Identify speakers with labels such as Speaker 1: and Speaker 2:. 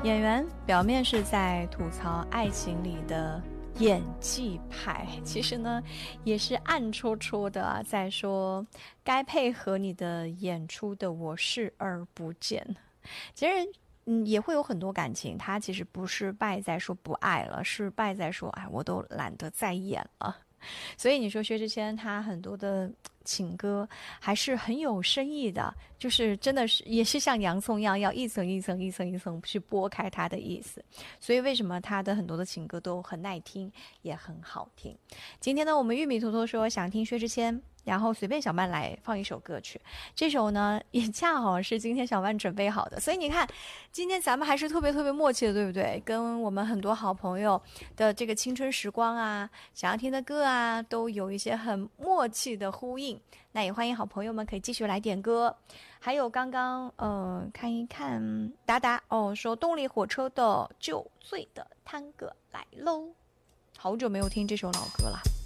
Speaker 1: 演员表面是在吐槽爱情里的演技派，其实呢也是暗戳戳的在说该配合你的演出的我视而不见。其实也会有很多感情，它其实不是败在说不爱了，是败在说哎我都懒得再演了。所以你说薛之谦他很多的情歌还是很有深意的，就是真的是也是像洋葱一样，要一层一层一层一层去剥开它的意思。所以为什么他的很多的情歌都很耐听，也很好听。今天呢，我们玉米坨坨说想听薛之谦，然后随便小曼来放一首歌曲，这首呢也恰好是今天小曼准备好的，所以你看今天咱们还是特别特别默契的，对不对？跟我们很多好朋友的这个青春时光啊，想要听的歌啊，都有一些很默契的呼应。那也欢迎好朋友们可以继续来点歌。还有刚刚看一看达达说动力火车的《酒醉的探戈》来喽，好久没有听这首老歌了。